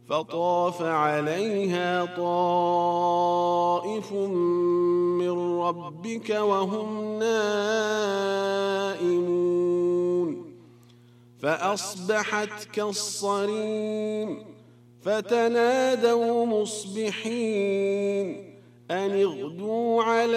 فطاف عليها طائف من ربك وهم نائمون فأصبحت كالصريم فتنادوا مصبحين أن اغدوا على